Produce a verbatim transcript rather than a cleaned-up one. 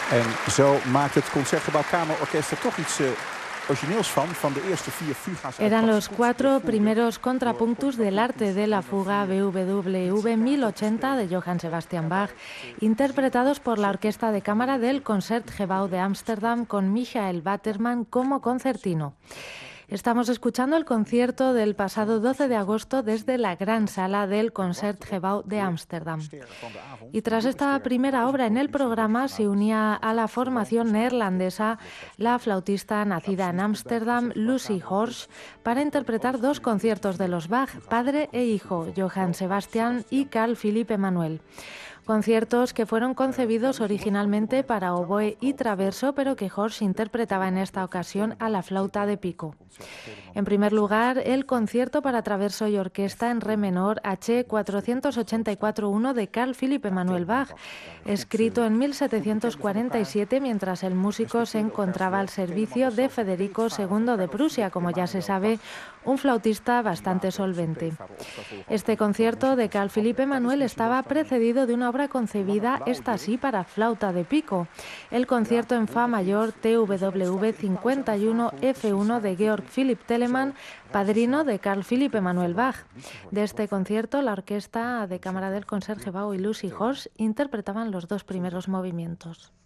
En zo maakt het Concertgebouw Kamerorkest er toch iets uh, origineels van, van de eerste vier fugas. Eran los cuatro primeros contrapuntos del arte de la fuga B W V mil ochenta de Johann Sebastian Bach, interpretados por la Orquesta de Cámara del Concertgebouw de Ámsterdam con Michael Waterman como concertino. Estamos escuchando el concierto del pasado doce de agosto desde la gran sala del Concertgebouw de Ámsterdam. Y tras esta primera obra en el programa se unía a la formación neerlandesa la flautista nacida en Ámsterdam, Lucy Horsch, para interpretar dos conciertos de los Bach, padre e hijo, Johann Sebastian y Carl Philipp Emanuel. Conciertos que fueron concebidos originalmente para oboe y traverso, pero que Horsch interpretaba en esta ocasión a la flauta de pico. En primer lugar, el concierto para traverso y orquesta en re menor H cuatrocientos ochenta y cuatro uno de Carl Philipp Emanuel Bach, escrito en mil setecientos cuarenta y siete mientras el músico se encontraba al servicio de Federico segundo de Prusia, como ya se sabe, un flautista bastante solvente. Este concierto de Carl Philipp Emanuel estaba precedido de una obra concebida, esta sí, para flauta de pico, el concierto en fa mayor T W V cincuenta y uno F uno de Georg Philipp Telemann, padrino de Carl Philipp Emanuel Bach. De este concierto, la Orquesta de Cámara del Concertgebouw y Lucy Horsch interpretaban los dos primeros movimientos.